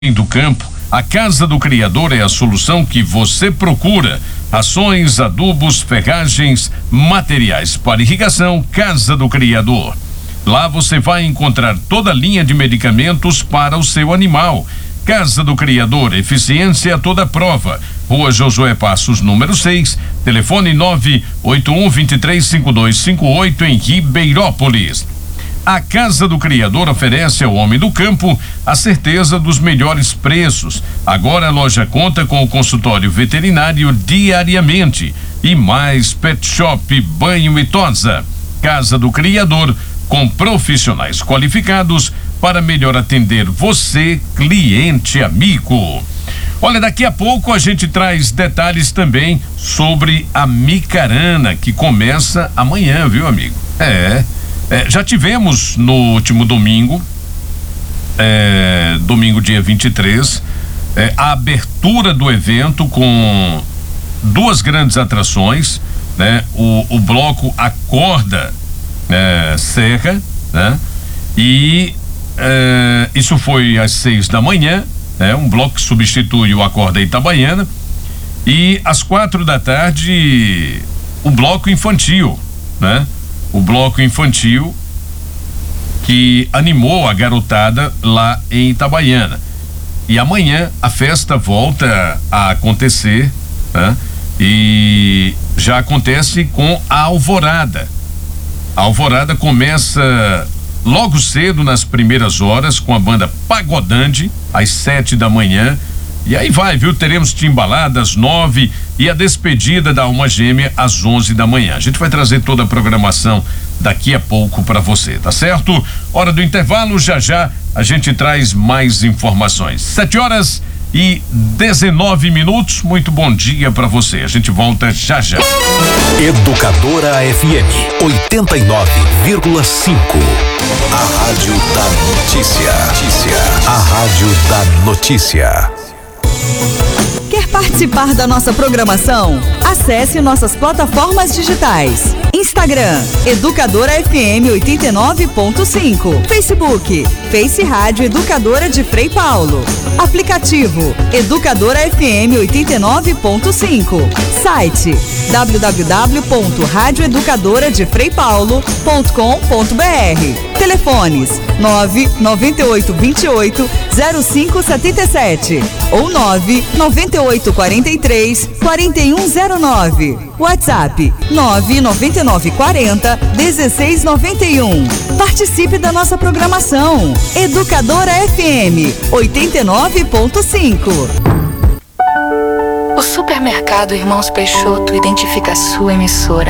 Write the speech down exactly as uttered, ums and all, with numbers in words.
do campo, a Casa do Criador é a solução que você procura. Ações, adubos, ferragens, materiais para irrigação. Casa do Criador. Lá você vai encontrar toda a linha de medicamentos para o seu animal. Casa do Criador, eficiência a toda prova. Rua Josué Passos, número seis, telefone nove oito um, dois três cinco dois cinco oito, em Ribeirópolis. A Casa do Criador oferece ao homem do campo a certeza dos melhores preços. Agora a loja conta com o consultório veterinário diariamente e mais pet shop, banho e tosa. Casa do Criador, com profissionais qualificados para melhor atender você, cliente amigo. Olha, daqui a pouco a gente traz detalhes também sobre a Micarana, que começa amanhã, viu, amigo? É. É, já tivemos no último domingo, é, domingo dia vinte e três, é, a abertura do evento com duas grandes atrações, né? O, o bloco Acorda é, Serra, né? E é, isso foi às seis da manhã, né? Um bloco que substitui o Acorda Itabaiana, e às quatro da tarde o bloco infantil, né? O bloco infantil que animou a garotada lá em Itabaiana. E amanhã a festa volta a acontecer, né? E já acontece com a Alvorada. A Alvorada começa logo cedo, nas primeiras horas, com a banda Pagodande, às sete da manhã. E aí vai, viu? Teremos timbalada às nove e a despedida da Alma Gêmea às onze da manhã. A gente vai trazer toda a programação daqui a pouco para você, tá certo? Hora do intervalo, já já a gente traz mais informações. Sete horas e dezenove minutos. Muito bom dia para você. A gente volta já já. Educadora F M oitenta e nove vírgula cinco. A rádio da notícia. Notícia. A rádio da notícia. Quer participar da nossa programação? Acesse nossas plataformas digitais. Instagram, Educadora F M oitenta e nove ponto cinco. Facebook, Face Rádio Educadora de Frei Paulo. Aplicativo, Educadora F M oitenta e nove ponto cinco. Site, w w w ponto rádio educadora de frei paulo ponto com ponto b r. Telefones nove nove oito dois oito zero cinco sete sete ou nove nove oito quatro três quatro um zero nove. WhatsApp nove nove nove quatro zero um seis nove um. Participe da nossa programação. Educadora F M oitenta e nove ponto cinco. O supermercado Irmãos Peixoto identifica a sua emissora